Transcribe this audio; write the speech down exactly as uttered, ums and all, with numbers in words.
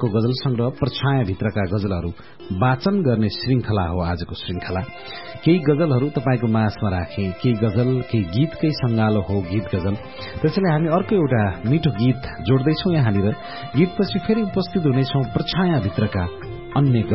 नेपालको गजल संग्रह परछायाभित्रका गजलहरू वाचन गर्ने श्रृंखला हो आजको श्रृंखला। केही गजलहरू तपाईँको माझमा राखे, केही गजल केही गीतकै संगालो हो गीत गजल। त्यसैले हामी अर्को एउटा मिठो गीत जोड्दैछौ यहाँनिर। गीतपछि फेरि उपस्थित हुनेछौ परछायाभित्रका अन्य